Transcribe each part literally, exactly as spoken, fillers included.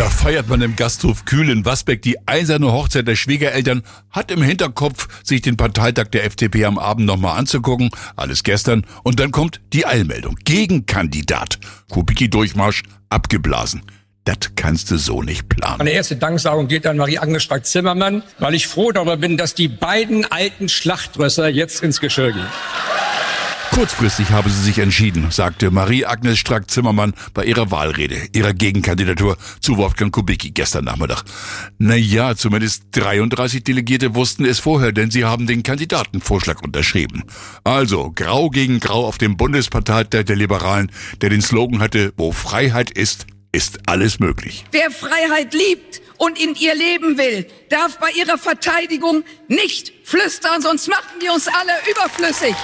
Da feiert man im Gasthof Kühl in Wasbeck die eiserne Hochzeit der Schwiegereltern, hat im Hinterkopf, sich den Parteitag der F D P am Abend nochmal anzugucken. Alles gestern. Und dann kommt die Eilmeldung. Gegenkandidat. Kubicki-Durchmarsch abgeblasen. Das kannst du so nicht planen. Meine erste Danksagung geht an Marie-Agnes Strack-Zimmermann, weil ich froh darüber bin, dass die beiden alten Schlachtrösser jetzt ins Geschirr gehen. Kurzfristig habe sie sich entschieden, sagte Marie-Agnes Strack-Zimmermann bei ihrer Wahlrede, ihrer Gegenkandidatur zu Wolfgang Kubicki gestern Nachmittag. Naja, zumindest dreiunddreißig Delegierte wussten es vorher, denn sie haben den Kandidatenvorschlag unterschrieben. Also Grau gegen Grau auf dem Bundesparteitag der Liberalen, der den Slogan hatte, wo Freiheit ist, ist alles möglich. Wer Freiheit liebt und in ihr leben will, darf bei ihrer Verteidigung nicht flüstern, sonst machen die uns alle überflüssig.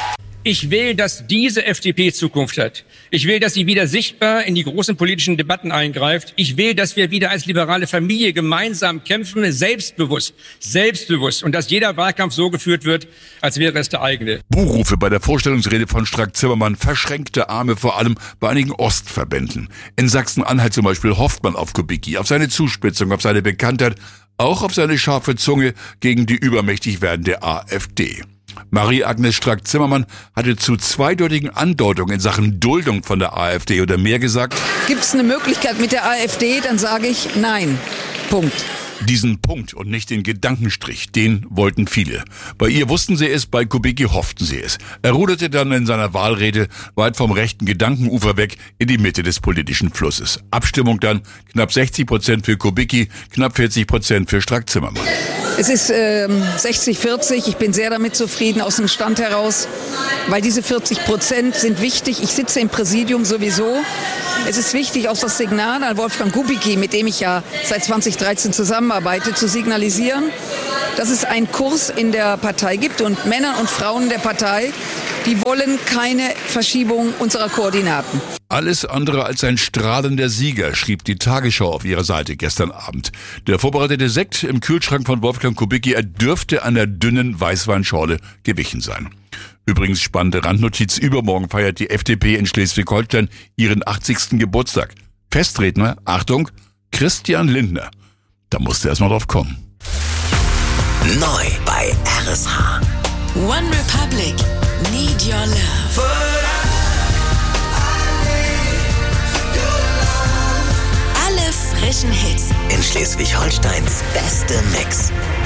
Ich will, dass diese F D P Zukunft hat. Ich will, dass sie wieder sichtbar in die großen politischen Debatten eingreift. Ich will, dass wir wieder als liberale Familie gemeinsam kämpfen, selbstbewusst, selbstbewusst. Und dass jeder Wahlkampf so geführt wird, als wäre es der eigene. Buhrufe bei der Vorstellungsrede von Strack-Zimmermann, verschränkte Arme vor allem bei einigen Ostverbänden. In Sachsen-Anhalt zum Beispiel hofft man auf Kubicki, auf seine Zuspitzung, auf seine Bekanntheit, auch auf seine scharfe Zunge gegen die übermächtig werdende AfD. Marie-Agnes Strack-Zimmermann hatte zu zweideutigen Andeutungen in Sachen Duldung von der AfD oder mehr gesagt. Gibt es eine Möglichkeit mit der AfD, dann sage ich nein. Punkt. Diesen Punkt und nicht den Gedankenstrich, den wollten viele. Bei ihr wussten sie es, bei Kubicki hofften sie es. Er ruderte dann in seiner Wahlrede weit vom rechten Gedankenufer weg in die Mitte des politischen Flusses. Abstimmung dann knapp sechzig Prozent für Kubicki, knapp vierzig Prozent für Strack-Zimmermann. Es ist ähm, sechzig vierzig. Ich bin sehr damit zufrieden aus dem Stand heraus, weil diese vierzig Prozent sind wichtig. Ich sitze im Präsidium sowieso. Es ist wichtig, auch das Signal an Wolfgang Kubicki, mit dem ich ja seit zweitausenddreizehn zusammenarbeite, zu signalisieren, dass es einen Kurs in der Partei gibt und Männer und Frauen der Partei, die wollen keine Verschiebung unserer Koordinaten. Alles andere als ein strahlender Sieger, schrieb die Tagesschau auf ihrer Seite gestern Abend. Der vorbereitete Sekt im Kühlschrank von Wolfgang Kubicki, er dürfte einer dünnen Weißweinschorle gewichen sein. Übrigens spannende Randnotiz, übermorgen feiert die F D P in Schleswig-Holstein ihren achtzigsten Geburtstag. Festredner, Achtung, Christian Lindner. Da musste erst mal drauf kommen. Neu bei R S H. One Republic, Need Your Love. Alle frischen Hits in Schleswig-Holsteins beste Mix.